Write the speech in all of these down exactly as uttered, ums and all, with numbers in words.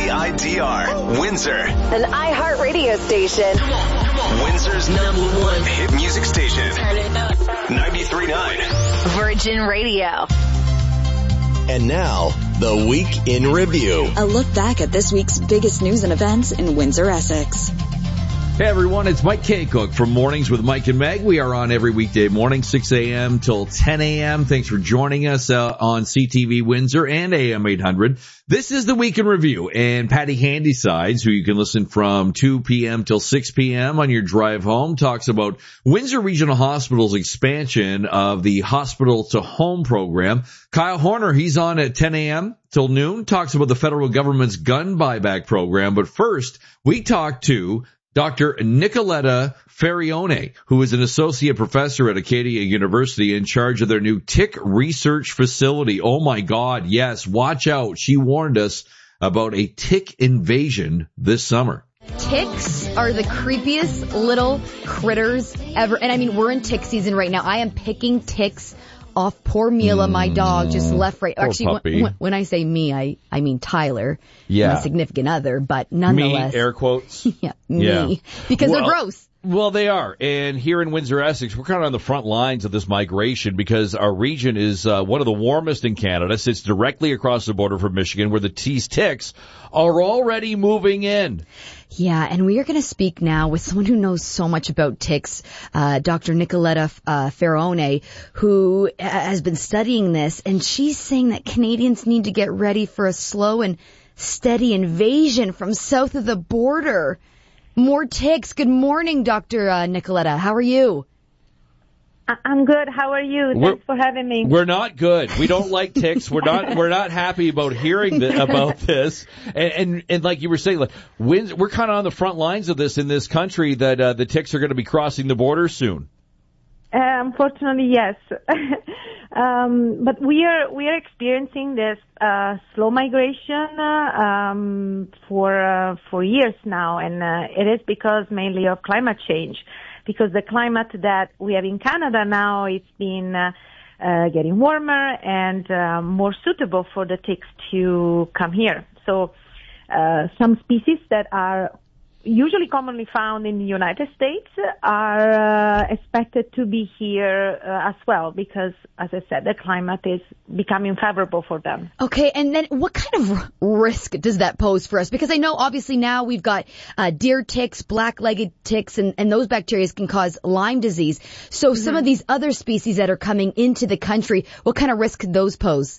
W I D R, Windsor. An iHeart radio station. Come on, come on. Windsor's number one hit music station. Turn it up. ninety-three point nine. Virgin Radio. And now, the Week in Review. A look back at this week's biggest news and events in Windsor, Essex. Hey everyone, it's Mike K. Cook from Mornings with Mike and Meg. We are on every weekday morning, six a.m. till ten a.m. Thanks for joining us uh, on C T V Windsor and A M eight hundred. This is the Week in Review, and Patty Handysides, who you can listen from two p.m. till six p.m. on your drive home, talks about Windsor Regional Hospital's expansion of the Hospital to Home program. Kyle Horner, he's on at ten a.m. till noon, talks about the federal government's gun buyback program. But first, we talk to Doctor Nicoletta Farione, who is an associate professor at Acadia University in charge of their new tick research facility. Oh my God, yes, watch out. She warned us about a tick invasion this summer. Ticks are the creepiest little critters ever. And I mean, we're in tick season right now. I am picking ticks off poor Mila, my dog, just left, right. Poor Actually, puppy. when, when I say me, I, I mean Tyler, Yeah. my significant other, but nonetheless. Me, air quotes. yeah, me. Yeah. Because Well, they're gross. Well, they are. And here in Windsor, Essex, we're kind of on the front lines of this migration because our region is uh, one of the warmest in Canada, sits directly across the border from Michigan, where the T's ticks are already moving in. Yeah, and we are going to speak now with someone who knows so much about ticks, uh, Doctor Nicoletta uh, Farione, who has been studying this, and she's saying that Canadians need to get ready for a slow and steady invasion from south of the border. More ticks. Good morning, Doctor Uh, Nicoletta. How are you? I'm good. How are you? Thanks We're, for having me. We're not good. We don't like ticks. We're not. We're not happy about hearing th- about this. And, and and like you were saying, like Winds- we're kind of on the front lines of this in this country. That uh, the ticks are going to be crossing the border soon. Uh, unfortunately, yes. um, but we are we are experiencing this uh, slow migration uh, um, for uh, for years now, and uh, it is because mainly of climate change. Because the climate that we have in Canada now, it's been uh, uh, getting warmer and uh, more suitable for the ticks to come here. So uh, some species that are usually commonly found in the United States are uh, expected to be here uh, as well because, as I said, the climate is becoming favorable for them. Okay, and then what kind of r- risk does that pose for us? Because I know obviously now we've got uh, deer ticks, black-legged ticks, and, and those bacteria can cause Lyme disease. So mm-hmm. some of these other species that are coming into the country, what kind of risk could those pose?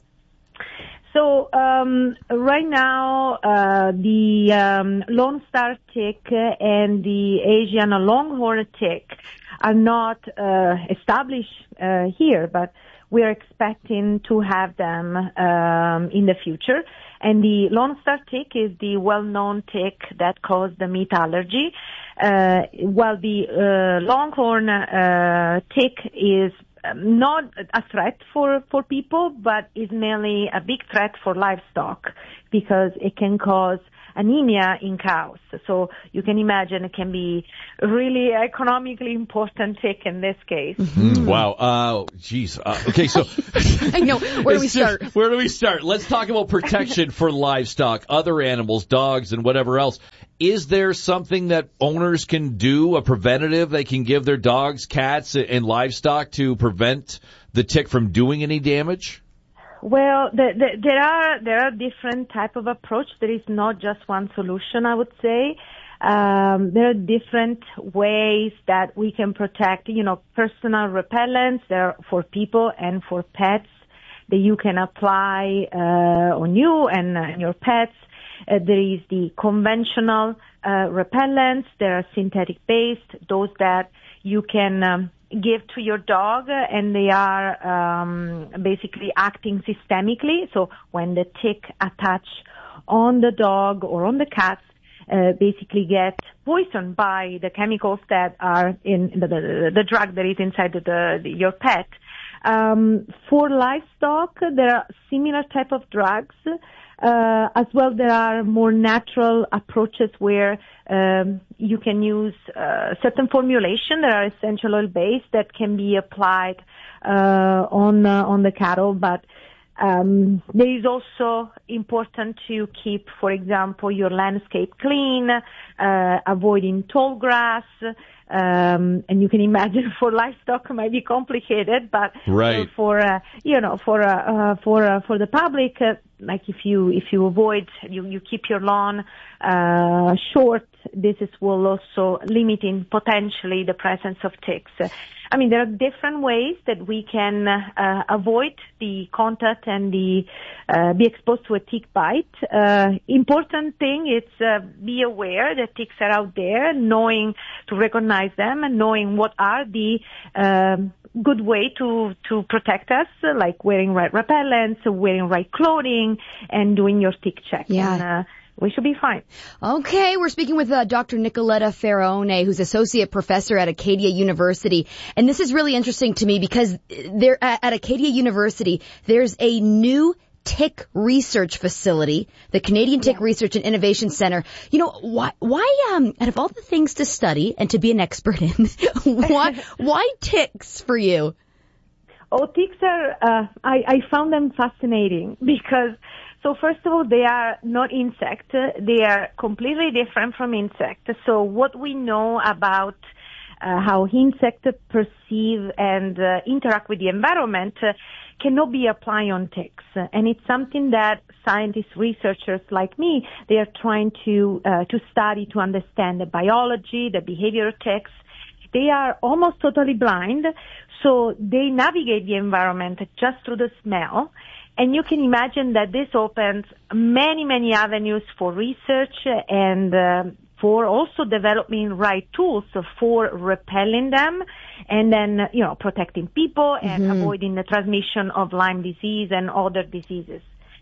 So um, right now, uh, the um, Lone Star tick and the Asian longhorn tick are not uh, established uh, here, but we are expecting to have them um, in the future. And the Lone Star tick is the well-known tick that causes the meat allergy, uh, while the uh, longhorn uh, tick is not a threat for, for people, but is mainly a big threat for livestock because it can cause anemia in cows. So you can imagine it can be really economically important tick in this case. Mm, wow. Uh, geez. Uh, okay, so. I know. Where do we start? Where do we start? Let's talk about protection for livestock, other animals, dogs, and whatever else. Is there something that owners can do, a preventative they can give their dogs, cats, and livestock to prevent the tick from doing any damage? Well, the, the, there are there are different type of approach. There is not just one solution, I would say. Um, there are different ways that we can protect, you know, personal repellents. There are for people and for pets that you can apply uh, on you and uh, your pets. Uh, there is the conventional uh, repellents. There are synthetic-based, those that you can um, give to your dog, and they are um, basically acting systemically. So when the tick attach on the dog or on the cat, uh, basically get poisoned by the chemicals that are in the, the, the drug that is inside the, the, your pet. Um, for livestock, there are similar type of drugs. Uh, as well, there are more natural approaches where um, you can use uh, certain formulation that are essential oil based that can be applied uh, on uh, on the cattle. But Um, there is also important to keep, for example, your landscape clean, uh, avoiding tall grass, um, and you can imagine for livestock it might be complicated, but right. for, uh, you know, for, uh, uh for, uh, for the public, uh, like if you, if you avoid, you, you keep your lawn, uh, short, this is will also limiting potentially the presence of ticks. I mean, there are different ways that we can uh, avoid the contact and the uh, be exposed to a tick bite. Uh, important thing is uh, be aware that ticks are out there, knowing to recognize them and knowing what are the um, good way to to protect us, like wearing right repellents, wearing right clothing, and doing your tick check. Yeah. And, uh, we should be fine. Okay, we're speaking with uh, Doctor Nicoletta Faraone, who's associate professor at Acadia University. And this is really interesting to me because there at, at Acadia University, there's a new tick research facility, the Canadian Tick yeah. Research and Innovation Center. You know, why, why, um, out of all the things to study and to be an expert in, why, why ticks for you? Oh, ticks are, uh, I, I found them fascinating because So first of all, they are not insect. They are completely different from insect. So what we know about uh, how insects perceive and uh, interact with the environment uh, cannot be applied on ticks. And it's something that scientists, researchers like me, they are trying to uh, to study to understand the biology, the behavior of ticks. They are almost totally blind, so they navigate the environment just through the smell. And you can imagine that this opens many, many avenues for research and uh, for also developing right tools for repelling them and then, you know, protecting people and mm-hmm. avoiding the transmission of Lyme disease and other diseases.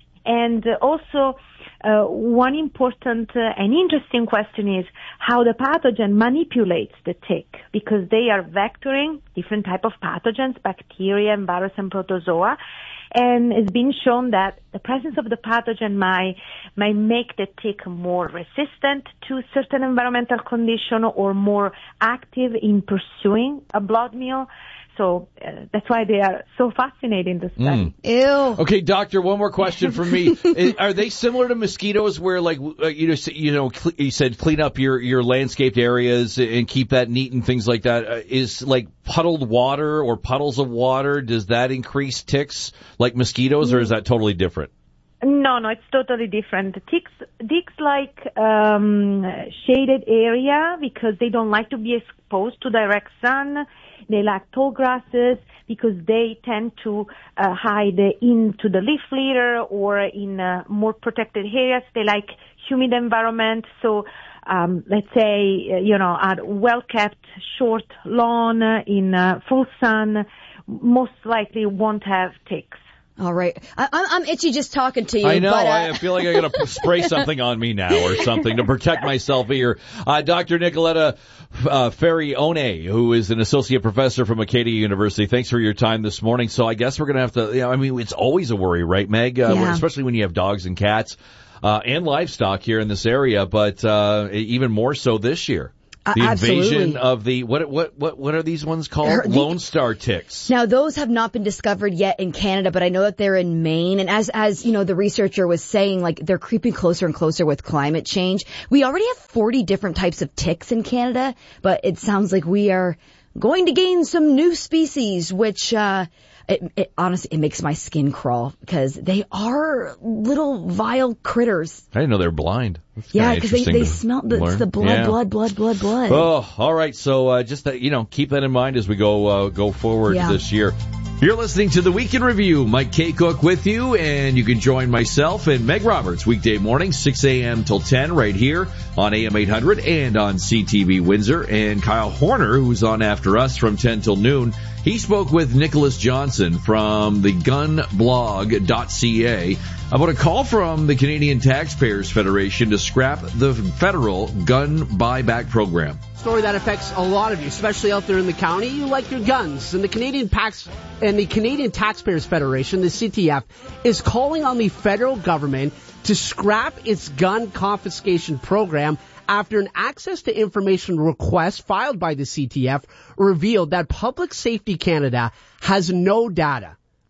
And also, uh, one important uh, and interesting question is how the pathogen manipulates the tick, because they are vectoring different type of pathogens, bacteria and virus and protozoa. And it's been shown that the presence of the pathogen might, might make the tick more resistant to certain environmental condition or more active in pursuing a blood meal. So uh, that's why they are so fascinating to study. Mm. Ew. Okay, doctor, one more question for me. Are they similar to mosquitoes where, like, uh, you know, you know, cl- you said clean up your, your landscaped areas and keep that neat and things like that? Uh, is, like, puddled water or puddles of water, does that increase ticks like mosquitoes, or is that totally different? No, no, it's totally different. Ticks, ticks like um, shaded area because they don't like to be exposed to direct sun. They like tall grasses because they tend to uh, hide into the leaf litter or in uh, more protected areas. They like humid environment. So, um, let's say, uh, you know, a well-kept short lawn in uh, full sun most likely won't have ticks. All right. I, I'm itchy just talking to you. I know. But, uh... I feel like I got to spray something on me now or something to protect myself here. Uh, Doctor Nicoletta uh, Faraone, who is an associate professor from Acadia University. Thanks for your time this morning. So I guess we're going to have to, you know, I mean, it's always a worry, right, Meg? Uh, yeah. Especially when you have dogs and cats uh, and livestock here in this area, but uh, even more so this year. The Uh, invasion of the, what what what what are these ones called? Her, the, Lone Star ticks. Now, those have not been discovered yet in Canada, but I know that they're in Maine. And as, as, you know, the researcher was saying, like, they're creeping closer and closer with climate change. We already have forty different types of ticks in Canada, but it sounds like we are going to gain some new species, which, uh, It, it honestly, it makes my skin crawl because they are little vile critters. I didn't know they were blind. That's yeah, because they, they smell the, it's the blood, yeah. blood, blood, blood, blood. Oh, all right. So uh, just that, you know, keep that in mind as we go uh, go forward yeah. this year. You're listening to the Week in Review. Mike K. Cook with you, and you can join myself and Meg Roberts weekday morning, six a.m. till ten, right here on A M eight hundred and on C T V Windsor. And Kyle Horner, who's on after us from ten till noon, he spoke with Nicholas Johnson from the gun blog dot c a about a call from the Canadian Taxpayers Federation to scrap the federal gun buyback program. Story that affects a lot of you, especially out there in the county. You like your guns, and the Canadian Pax and the Canadian Taxpayers Federation, the C T F, is calling on the federal government to scrap its gun confiscation program after an access to information request filed by the C T F revealed that Public Safety Canada has no data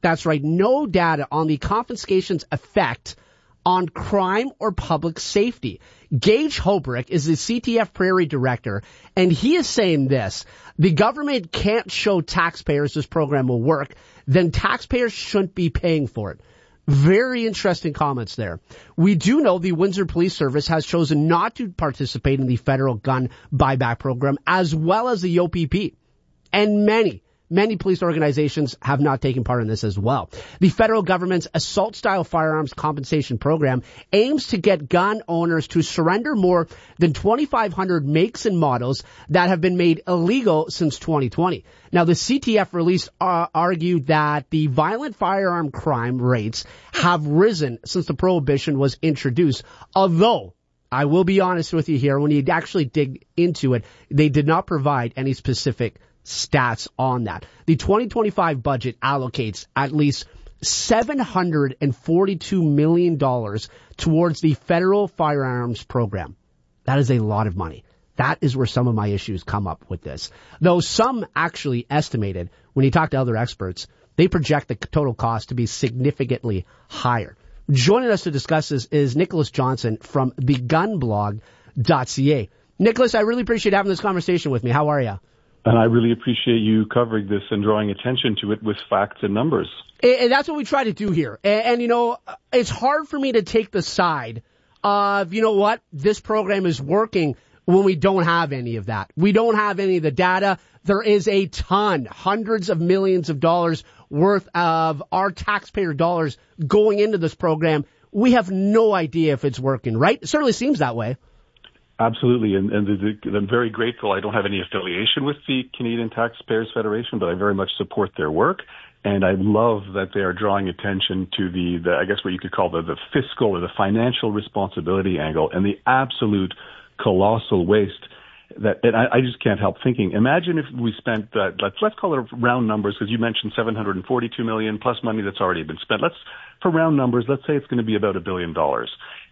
That's right, no data on the confiscation's effect on crime or public safety. Gage Hobrick is the C T F Prairie director, and he is saying this: the government can't show taxpayers this program will work, then taxpayers shouldn't be paying for it. Very interesting comments there. We do know the Windsor Police Service has chosen not to participate in the federal gun buyback program, as well as the O P P. And many, many police organizations have not taken part in this as well. The federal government's assault-style firearms compensation program aims to get gun owners to surrender more than twenty-five hundred makes and models that have been made illegal since twenty twenty. Now, the C T F release uh, argued that the violent firearm crime rates have risen since the prohibition was introduced, although I will be honest with you here, when you actually dig into it, they did not provide any specific stats on that. The twenty twenty-five budget allocates at least seven hundred forty-two million dollars towards the federal firearms program. That is a lot of money. That is where some of my issues come up with this. Though some actually estimated, when you talk to other experts, they project the total cost to be significantly higher. Joining us to discuss this is Nicholas Johnson from the gun blog dot c a. Nicholas, I really appreciate having this conversation with me. How are you? And I really appreciate you covering this and drawing attention to it with facts and numbers. And that's what we try to do here. And, and, you know, it's hard for me to take the side of, you know what, this program is working when we don't have any of that. We don't have any of the data. There is a ton, hundreds of millions of dollars worth of our taxpayer dollars going into this program. We have no idea if it's working, right? It certainly seems that way. Absolutely, and, and the, the, I'm very grateful. I don't have any affiliation with the Canadian Taxpayers Federation, but I very much support their work, and I love that they are drawing attention to the, the I guess what you could call the, the fiscal or the financial responsibility angle and the absolute colossal waste that, and I, I just can't help thinking. Imagine if we spent, uh, let's, let's call it round numbers, because you mentioned seven hundred forty-two million plus money that's already been spent. Let's, for round numbers, let's say it's going to be about a billion dollars.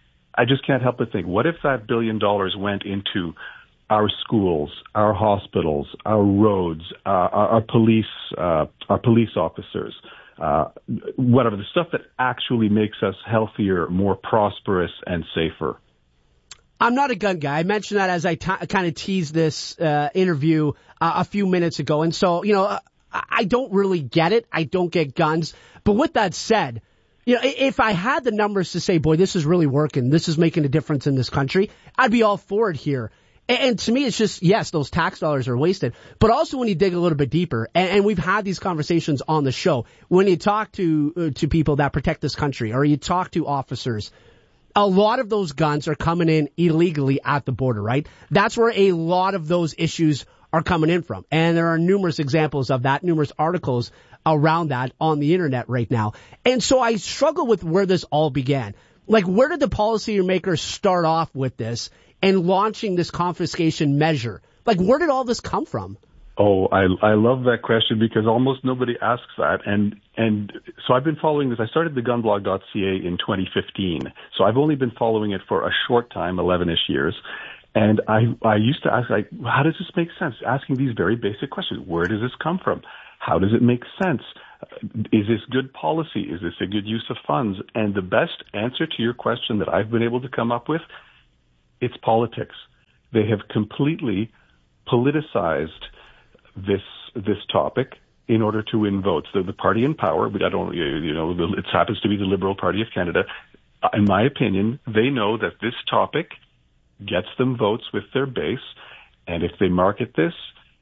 I just can't help but think, what if that billion dollars went into our schools, our hospitals, our roads, uh, our, our police, uh, our police officers, uh, whatever, the stuff that actually makes us healthier, more prosperous, and safer? I'm not a gun guy. I mentioned that as I t- kind of teased this uh, interview uh, a few minutes ago. And so, you know, uh, I don't really get it. I don't get guns. But with that said, you know, if I had the numbers to say, boy, this is really working, this is making a difference in this country, I'd be all for it here. And to me, it's just, yes, those tax dollars are wasted. But also when you dig a little bit deeper, and we've had these conversations on the show, when you talk to uh, to people that protect this country, or you talk to officers, a lot of those guns are coming in illegally at the border, right? That's where a lot of those issues are coming in from. And there are numerous examples of that, numerous articles around that on the internet right now. And so I struggle with where this all began. Like, where did the policymakers start off with this and launching this confiscation measure? Like, where did all this come from? Oh, I I love that question, because almost nobody asks that. And and so I've been following this. I started the gun blog dot c a in twenty fifteen. So I've only been following it for a short time, eleven-ish years. And I I used to ask, like, how does this make sense? Asking these very basic questions. Where does this come from? How does it make sense? Is this good policy? Is this a good use of funds? And the best answer to your question that I've been able to come up with, it's politics. They have completely politicized this this topic in order to win votes. The, the party in power, but I don't, you know, it happens to be the Liberal Party of Canada. In my opinion, they know that this topic gets them votes with their base, and if they market this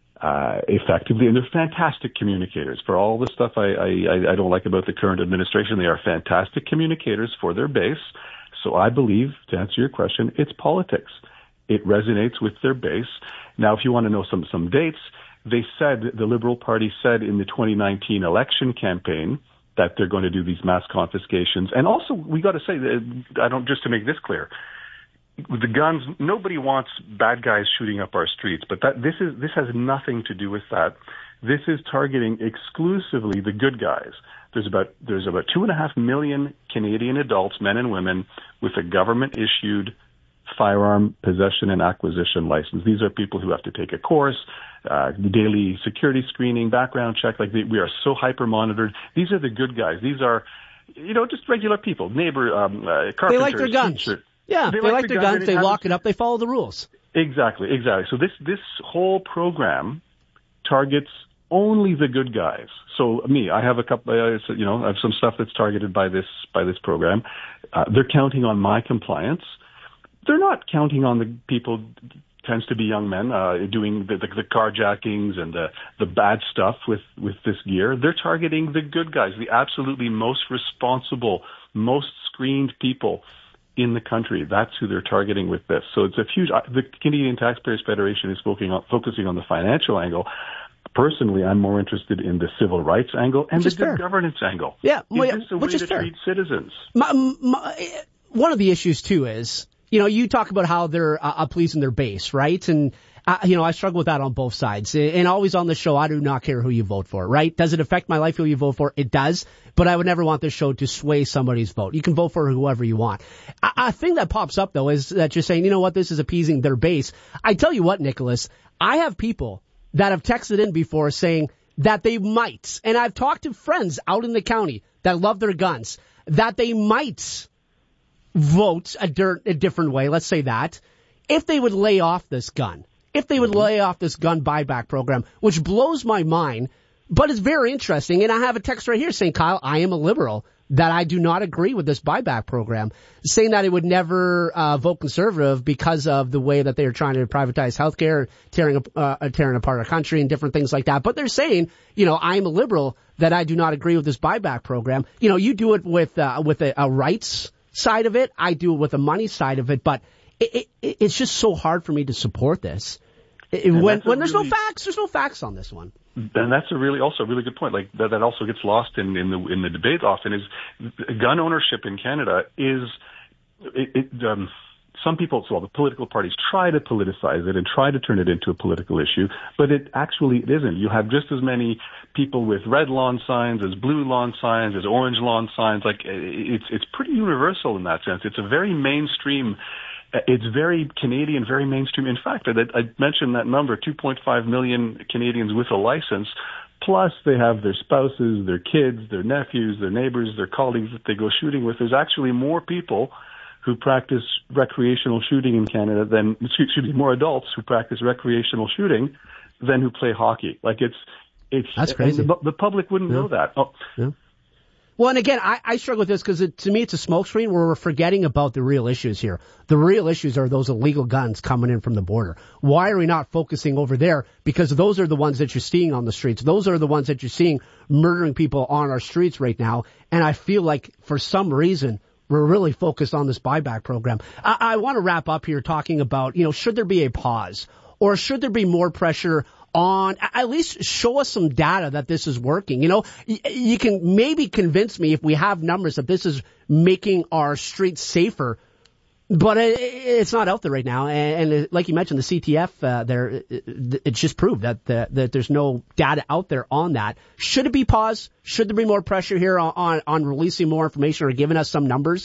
uh, effectively, and they're fantastic communicators. For all the stuff I, I, I don't like about the current administration, they are fantastic communicators for their base. So I believe, to answer your question, it's politics. It resonates with their base. Now, if you want to know some some dates, they said, the Liberal Party said in the twenty nineteen election campaign that they're going to do these mass confiscations. And also, we got to say, I don't, just to make this clear, with the guns, nobody wants bad guys shooting up our streets, but that this is this has nothing to do with that. This is targeting exclusively the good guys. There's about there's about two and a half million Canadian adults, men and women, with a government issued firearm possession and acquisition license. These are people who have to take a course, uh, the daily security screening, background check. Like they, we are so hyper monitored. These are the good guys. These are, you know, just regular people, neighbor, um, uh, carpenters. They like their guns. Teachers. Yeah, they, they like, like their guns. guns. They lock it up. They follow the rules. Exactly, exactly. So this this whole program targets only the good guys. So me, I have a couple, uh, you know, I have some stuff that's targeted by this by this program. Uh, they're counting on my compliance. They're not counting on the people. Tends to be young men uh, doing the, the, the carjackings and the the bad stuff with with this gear. They're targeting the good guys, the absolutely most responsible, most screened people in the country. That's who they're targeting with this. So it's a huge. The Canadian Taxpayers Federation is focusing on, focusing on the financial angle. Personally, I'm more interested in the civil rights angle and which the good governance angle. Yeah, well, is this a which way is to fair. treat citizens? My, my, one of the issues too is, you know, you talk about how they're uh, pleasing their base, right? And uh, you know, I struggle with that on both sides. And always on the show, I do not care who you vote for, right? Does it affect my life who you vote for? It does. But I would never want this show to sway somebody's vote. You can vote for whoever you want. A, a thing that pops up, though, is that you're saying, you know what, this is appeasing their base. I tell you what, Nicholas, I have people that have texted in before saying that they might, and I've talked to friends out in the county that love their guns, that they might vote a, dirt, a different way, let's say that, if they would lay off this gun. If they would lay off this gun buyback program, which blows my mind, but it's very interesting. And I have a text right here saying, Kyle, I am a liberal, that I do not agree with this buyback program, saying that it would never uh, vote conservative because of the way that they are trying to privatize healthcare, tearing, uh, tearing apart our country and different things like that. But they're saying, you know, I am a liberal, that I do not agree with this buyback program. You know, you do it with uh, with a, a rights side of it. I do it with a money side of it. But it, it, it's just so hard for me to support this. It, when when there's really, no facts, there's no facts on this one. And that's a really also a really good point. Like that, that also gets lost in, in the in the debate often. Is gun ownership in Canada is it, it um, some people, well, the political parties try to politicize it and try to turn it into a political issue, but it actually it isn't. You have just as many people with red lawn signs as blue lawn signs as orange lawn signs. Like it's it's pretty universal in that sense. It's a very mainstream. It's very Canadian, very mainstream. In fact, I, I mentioned that number, two point five million Canadians with a license, plus they have their spouses, their kids, their nephews, their neighbors, their colleagues that they go shooting with. There's actually more people who practice recreational shooting in Canada than, excuse me, more adults who practice recreational shooting than who play hockey. Like it's, it's, that's crazy. The, the public wouldn't yeah. know that. Oh. Yeah. Well, and again, I, I struggle with this because it, to me it's a smokescreen where we're forgetting about the real issues here. The real issues are those illegal guns coming in from the border. Why are we not focusing over there? Because those are the ones that you're seeing on the streets. Those are the ones that you're seeing murdering people on our streets right now. And I feel like for some reason we're really focused on this buyback program. I, I want to wrap up here talking about, you know, should there be a pause or should there be more pressure on, at least show us some data that this is working. You know, you can maybe convince me if we have numbers that this is making our streets safer, but it's not out there right now. And like you mentioned, the C T F uh, there, it's just proved that, that that there's no data out there on that. Should it be paused? Should there be more pressure here on, on, on releasing more information or giving us some numbers?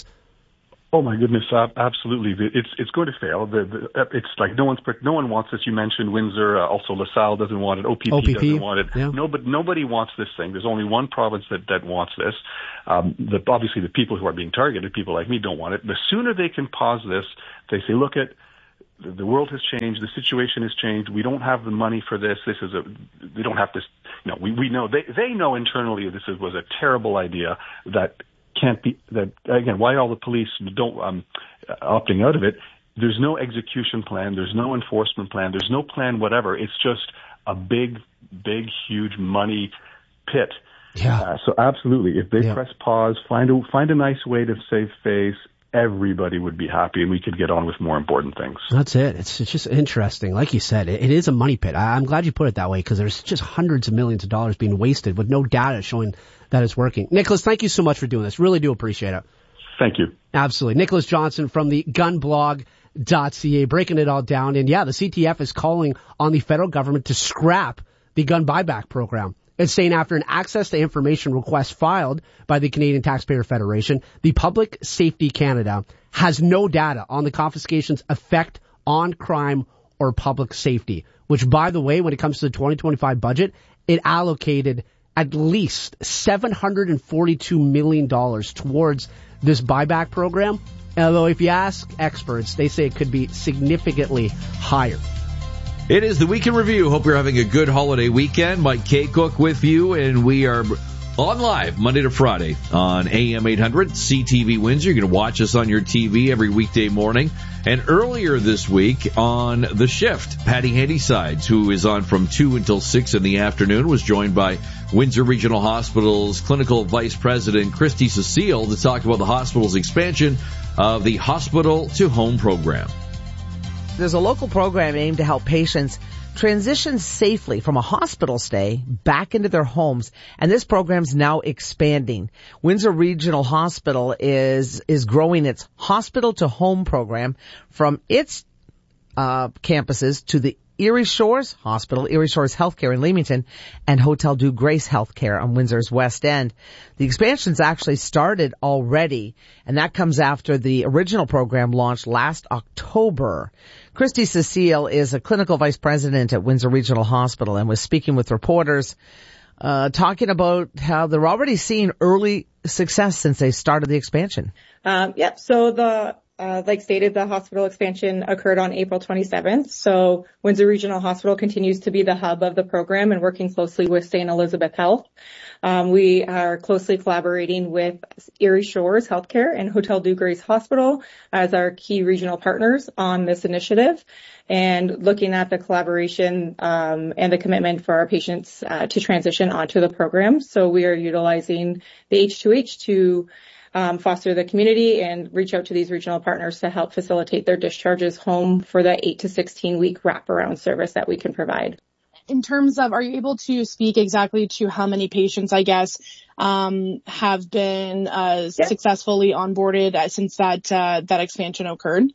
Oh my goodness, absolutely! It's it's going to fail. The, the, it's like no one's no one wants this. You mentioned Windsor, uh, also LaSalle doesn't want it. O P P, O P P doesn't want it. Yeah. No, but nobody wants this thing. There's only one province that that wants this. Um, the, obviously, the people who are being targeted, people like me, don't want it. The sooner they can pause this, they say, "Look, at the world has changed. The situation has changed. We don't have the money for this. This is a. We don't have to. You know, we we know they they know internally this is, was a terrible idea that." Can't be that again. Why all the police don't um, opting out of it? There's no execution plan. There's no enforcement plan. There's no plan. Whatever. It's just a big, big, huge money pit. Yeah. Uh, so absolutely, if they yeah. press pause, find a find a nice way to save face. Everybody would be happy, and we could get on with more important things. That's it. It's, it's just interesting. Like you said, it, it is a money pit. I, I'm glad you put it that way because there's just hundreds of millions of dollars being wasted with no data showing that it's working. Nicholas, thank you so much for doing this. Really do appreciate it. Thank you. Absolutely. Nicholas Johnson from the gun blog dot c a breaking it all down. And yeah, the C T F is calling on the federal government to scrap the gun buyback program. It's saying after an access to information request filed by the Canadian Taxpayer Federation, the Public Safety Canada has no data on the confiscation's effect on crime or public safety, which, by the way, when it comes to the twenty twenty-five budget, it allocated at least seven hundred forty-two million dollars towards this buyback program. Although if you ask experts, they say it could be significantly higher. It is the Week in Review. Hope you're having a good holiday weekend. Mike Kaycook with you, and we are on live Monday to Friday on A M eight hundred C T V Windsor. You can watch us on your T V every weekday morning. And earlier this week on The Shift, Patty Handysides, who is on from two until six in the afternoon, was joined by Windsor Regional Hospital's Clinical Vice President Christy Cecile to talk about the hospital's expansion of the Hospital to Home program. There's a local program aimed to help patients transition safely from a hospital stay back into their homes, and this program's now expanding. Windsor Regional Hospital is is growing its Hospital to Home program from its uh campuses to the Erie Shores Hospital, Erie Shores Healthcare in Leamington, and Hotel Dieu Grace Healthcare on Windsor's West End. The expansion's actually started already, and that comes after the original program launched last October. Christy Cecile is a clinical vice president at Windsor Regional Hospital and was speaking with reporters, uh, talking about how they're already seeing early success since they started the expansion. Um, yep. So the Uh, like stated, the hospital expansion occurred on April twenty-seventh. So Windsor Regional Hospital continues to be the hub of the program and working closely with Saint Elizabeth Health. Um, we are closely collaborating with Erie Shores Healthcare and Hotel Dieu Grace Hospital as our key regional partners on this initiative, and looking at the collaboration um, and the commitment for our patients uh, to transition onto the program. So we are utilizing the H two H to Um, foster the community and reach out to these regional partners to help facilitate their discharges home for the eight to sixteen week wraparound service that we can provide. In terms of, are you able to speak exactly to how many patients, I guess, um, have been uh, yeah. successfully onboarded since that uh, that expansion occurred?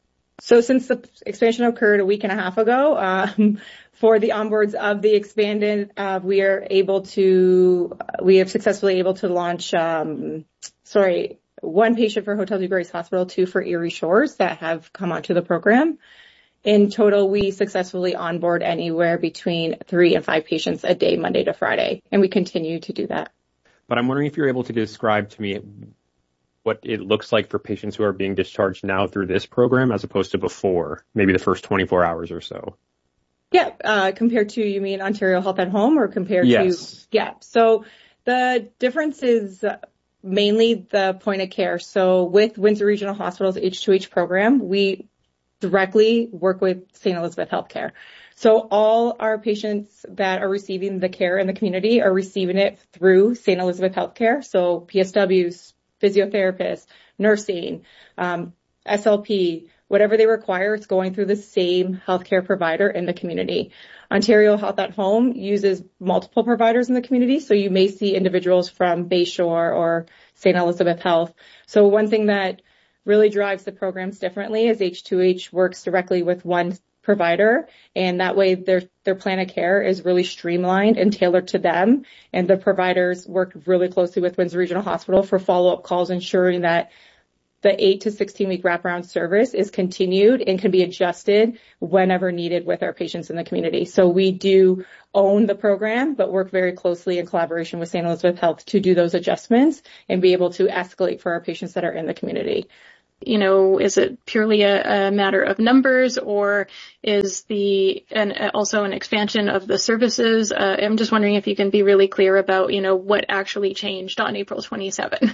So since the expansion occurred a week and a half ago, um, for the onboards of the expanded, uh, we are able to, we have successfully able to launch, um, sorry, one patient for Hotel Dieu Grace Hospital, two for Erie Shores that have come onto the program. In total, we successfully onboard anywhere between three and five patients a day, Monday to Friday, and we continue to do that. But I'm wondering if you're able to describe to me what it looks like for patients who are being discharged now through this program as opposed to before, maybe the first twenty-four hours or so. Yeah, uh, compared to, you mean Ontario Health at Home or compared yes. to, yeah. So the difference is mainly the point of care. So with Windsor Regional Hospital's H two H program, we directly work with Saint Elizabeth Healthcare. So all our patients that are receiving the care in the community are receiving it through Saint Elizabeth Healthcare. So P S Ws, physiotherapists, nursing, um, S L P, whatever they require, it's going through the same healthcare provider in the community. Ontario Health at Home uses multiple providers in the community, so you may see individuals from Bayshore or Saint Elizabeth Health. So one thing that really drives the programs differently is H two H works directly with one provider, and that way their their plan of care is really streamlined and tailored to them, and the providers work really closely with Windsor Regional Hospital for follow-up calls, ensuring that the eight to sixteen week wraparound service is continued and can be adjusted whenever needed with our patients in the community. So we do own the program, but work very closely in collaboration with Saint Elizabeth Health to do those adjustments and be able to escalate for our patients that are in the community. You know, is it purely a, a matter of numbers, or is the and also an expansion of the services? Uh, I'm just wondering if you can be really clear about, you know, what actually changed on April twenty-seventh.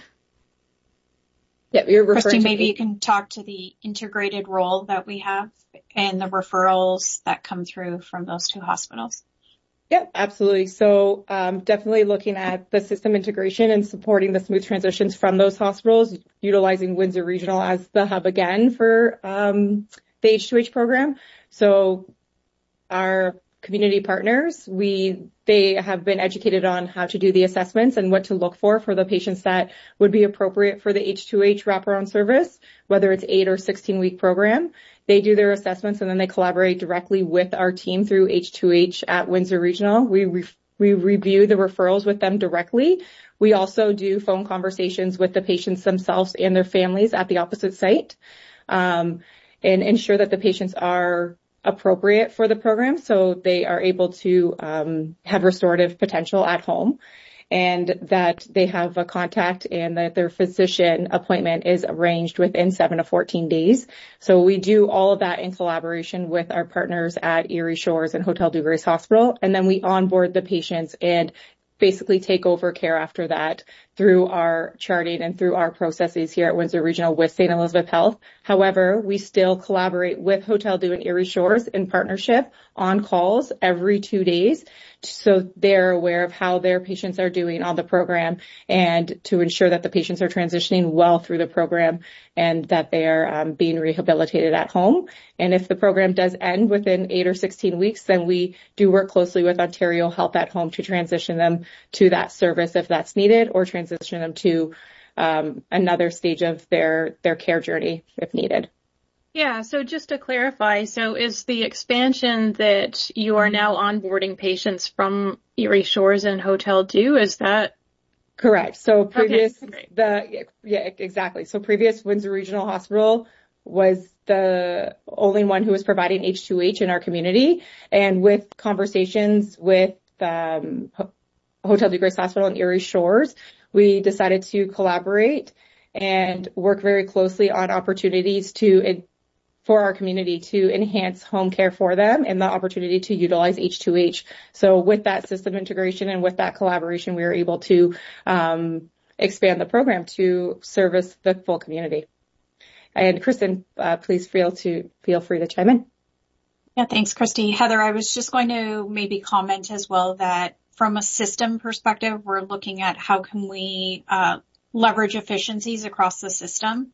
Yeah, you're referring Christy, to maybe you can talk to the integrated role that we have and the referrals that come through from those two hospitals. Yeah, absolutely. So um, definitely looking at the system integration and supporting the smooth transitions from those hospitals, utilizing Windsor Regional as the hub again for um, the H two H program. So our community partners, we they have been educated on how to do the assessments and what to look for for the patients that would be appropriate for the H two H wraparound service, whether it's eight or sixteen week program. They do their assessments and then they collaborate directly with our team through H two H at Windsor Regional. We re- we review the referrals with them directly. We also do phone conversations with the patients themselves and their families at the opposite site, um, and ensure that the patients are appropriate for the program so they are able to um, have restorative potential at home, and that they have a contact and that their physician appointment is arranged within seven to fourteen days. So we do all of that in collaboration with our partners at Erie Shores and Hotel Dieu Grace Hospital, and then we onboard the patients and basically take over care after that through our charting and through our processes here at Windsor Regional with Saint Elizabeth Health. However, we still collaborate with Hotel Dieu and Erie Shores in partnership on calls every two days. So they're aware of how their patients are doing on the program and to ensure that the patients are transitioning well through the program and that they are um, being rehabilitated at home. And if the program does end within eight or sixteen weeks, then we do work closely with Ontario Health at Home to transition them to that service if that's needed, or transition them to um, another stage of their, their care journey if needed. Yeah, so just to clarify, so is the expansion that you are now onboarding patients from Erie Shores and Hotel Dieu, is that correct? So previous, okay, the yeah, exactly. So previous Windsor Regional Hospital was the only one who was providing H two H in our community, and with conversations with um, Hotel Dieu Grace Hospital and Erie Shores, we decided to collaborate and work very closely on opportunities to for our community to enhance home care for them and the opportunity to utilize H two H. So with that system integration and with that collaboration, we were able to um, expand the program to service the full community. And Kristen, uh, please feel to feel free to chime in. Yeah, thanks, Christy. Heather, I was just going to maybe comment as well that from a system perspective, we're looking at how can we uh, leverage efficiencies across the system.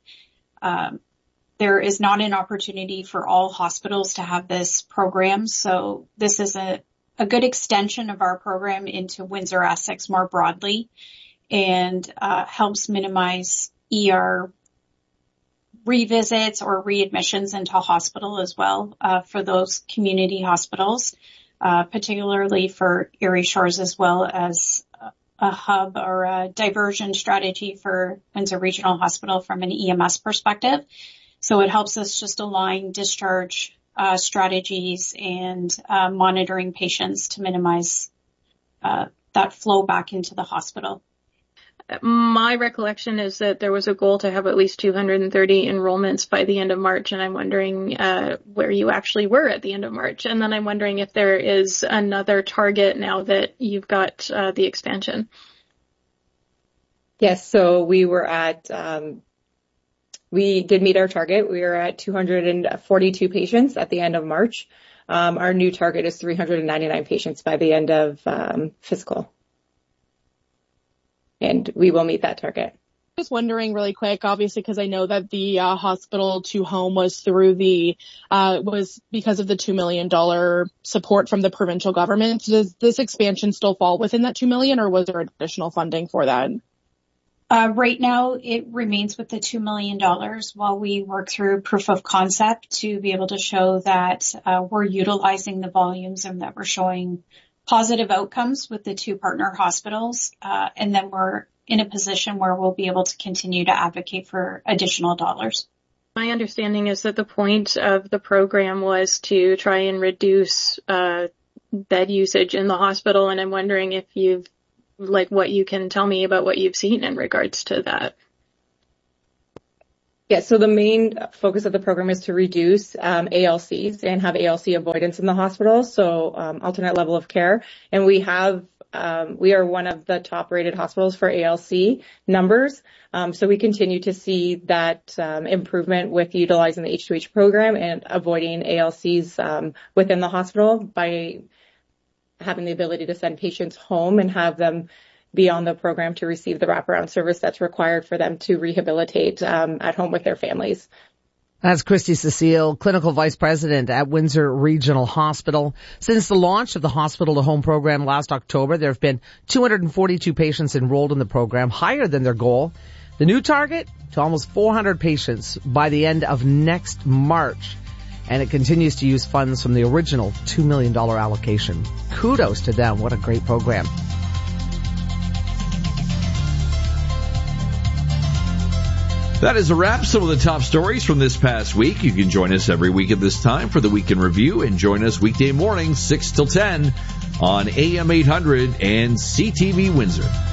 Um, There is not an opportunity for all hospitals to have this program. So this is a, a good extension of our program into Windsor Essex more broadly, and uh, helps minimize E R revisits or readmissions into hospital as well uh, for those community hospitals, uh, particularly for Erie Shores, as well as a hub or a diversion strategy for Windsor Regional Hospital from an E M S perspective. So it helps us just align discharge uh, strategies and uh, monitoring patients to minimize uh, that flow back into the hospital. My recollection is that there was a goal to have at least two hundred thirty enrollments by the end of March, and I'm wondering uh, where you actually were at the end of March. And then I'm wondering if there is another target now that you've got uh, the expansion. Yes, so we were at... Um, We did meet our target. We are at two hundred forty-two patients at the end of March. Um, our new target is three hundred ninety-nine patients by the end of um, fiscal. And we will meet that target. Just wondering really quick, obviously, because I know that the uh, hospital to home was through the, uh, was because of the two million dollars support from the provincial government. Does this expansion still fall within that two million dollars, or was there additional funding for that? Uh, right now, it remains with the two million dollars while we work through proof of concept to be able to show that uh, we're utilizing the volumes and that we're showing positive outcomes with the two partner hospitals. Uh, and then we're in a position where we'll be able to continue to advocate for additional dollars. My understanding is that the point of the program was to try and reduce uh, bed usage in the hospital, and I'm wondering if you've like what you can tell me about what you've seen in regards to that. Yeah, so the main focus of the program is to reduce um, A L Cs and have A L C avoidance in the hospital, so um, alternate level of care. And we have, um, we are one of the top rated hospitals for A L C numbers. Um, so we continue to see that um, improvement with utilizing the H two H program and avoiding A L Cs um, within the hospital by having the ability to send patients home and have them be on the program to receive the wraparound service that's required for them to rehabilitate um, at home with their families. That's Christy Cecile, Clinical Vice President at Windsor Regional Hospital. Since the launch of the Hospital to Home program last October, there have been two hundred forty-two patients enrolled in the program, higher than their goal. The new target, to almost four hundred patients by the end of next March. and it continues to use funds from the original two million dollars allocation. Kudos to them. What a great program. That is a wrap. Some of the top stories from this past week. You can join us every week at this time for the Week in Review, and join us weekday mornings, six till ten on A M eight hundred and C T V Windsor.